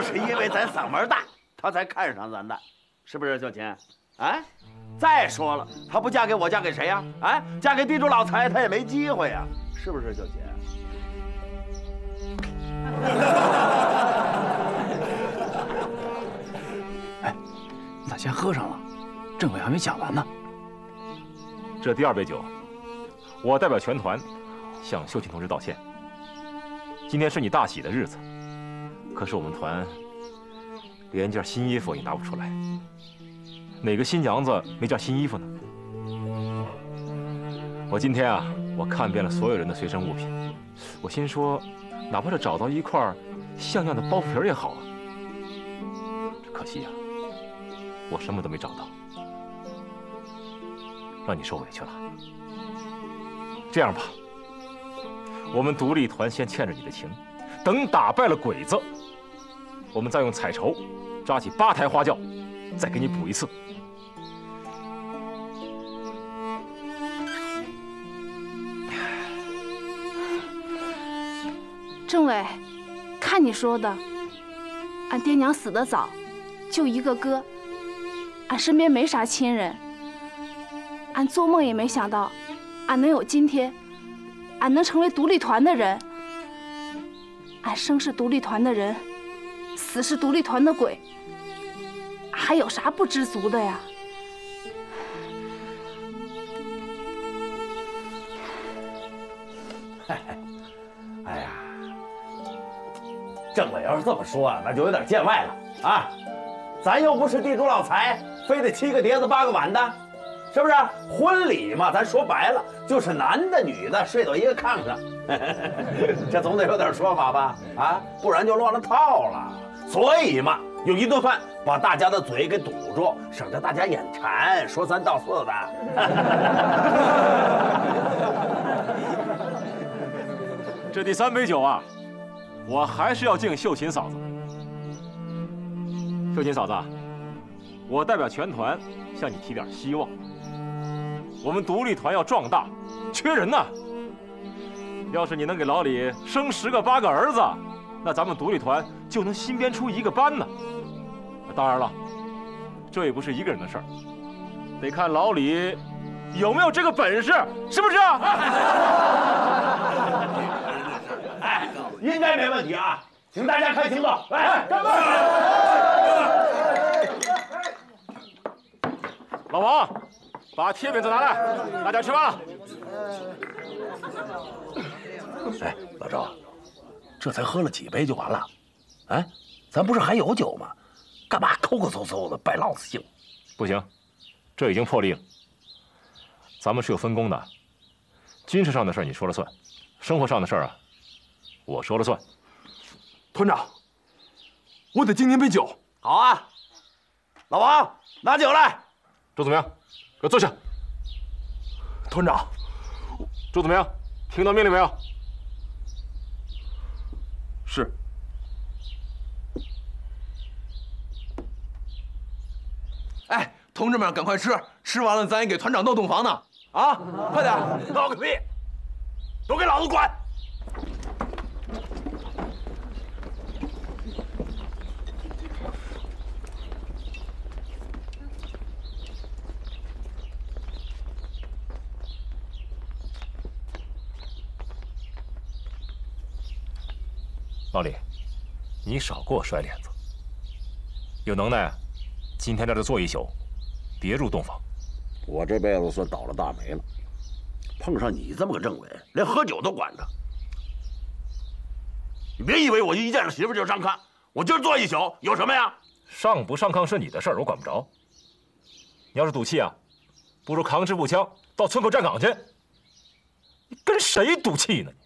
就是因为咱嗓门大，他才看上咱的，是不是秀琴？哎，再说了，她不嫁给我，嫁给谁呀？哎，嫁给地主老财，她也没机会呀，是不是秀琴？ 哎，你咋先喝上了？政委还没讲完呢。 这第2杯酒，我代表全团向秀琴同志道歉。今天是你大喜的日子，可是我们团连件新衣服也拿不出来。哪个新娘子没件新衣服呢？我今天啊，我看遍了所有人的随身物品，我心说，哪怕是找到一块像样的包袱皮也好啊。可惜呀，我什么都没找到，让你受委屈了。这样吧，我们独立团先欠着你的情，等打败了鬼子，我们再用彩绸扎起8台花轿，再给你补一次。 政委，看你说的，俺爹娘死得早，就一个哥，俺身边没啥亲人，俺做梦也没想到，俺能有今天，俺能成为独立团的人。俺生是独立团的人，死是独立团的鬼，还有啥不知足的呀？ 哎呀，政委要是这么说啊，那就有点见外了啊！咱又不是地主老财，非得7个碟子8个碗的，是不是？婚礼嘛，咱说白了就是男的女的睡到一个炕上，这总得有点说法吧？啊，不然就乱了套了。所以嘛，用一顿饭把大家的嘴给堵住，省得大家眼馋，说3道4的。 这第3杯酒啊，我还是要敬秀琴嫂子。秀琴嫂子，我代表全团向你提点希望。我们独立团要壮大，缺人呐。要是你能给老李生10个8个儿子，那咱们独立团就能新编出一个班呢。当然了，这也不是一个人的事儿，得看老李有没有这个本事，是不是？ 哎，应该没问题啊！请大家开行动，来，干杯！ 老王，把贴饼子拿来，大家吃饭了。 哎，老赵，这才喝了几杯就完了？哎，咱不是还有酒吗？干嘛抠抠搜搜的败老子兴？ 不行，这已经破例了。咱们是有分工的，军事上的事儿你说了算，生活上的事儿啊，我说了算。 团长，我得敬您杯酒。 好啊，老王拿酒来。 周怎么样？给我坐下。 团长， 周怎么样？听到命令没有？ 是。哎，同志们，赶快吃，吃完了咱也给团长闹洞房呢。啊，快点！ 闹个屁！都给老子滚！ 老李，你少给我甩脸子。有能耐，今天在这坐一宿，别入洞房。 我这辈子算倒了大霉了，碰上你这么个政委，连喝酒都管着。你别以为我一见着媳妇就上炕，我今儿坐一宿有什么呀？ 上不上炕是你的事儿，我管不着。你要是赌气啊，不如扛支步枪到村口站岗去。你跟谁赌气呢？你